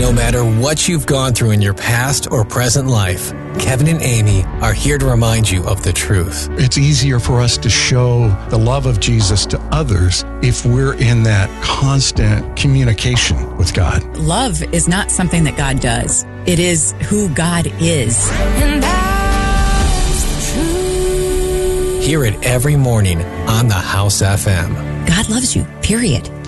No matter what you've gone through in your past or present life, Kevin and Amy are here to remind you of the truth. It's easier for us to show the love of Jesus to others if we're in that constant communication with God. Love is not something that God does. It is who God is. And that's the truth. Hear it every morning on the House FM. God loves you, period.